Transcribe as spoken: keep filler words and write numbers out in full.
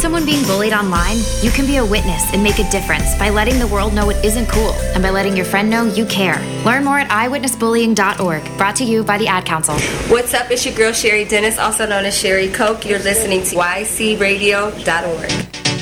someone being bullied online, you can be a witness and make a difference by letting the world know it isn't cool and by letting your friend know you care. Learn more at i witness bullying dot org. Brought to you by the Ad Council. What's up? It's your girl Sherry Dennis, also known as Sherry Coke. You're listening to y c radio dot org.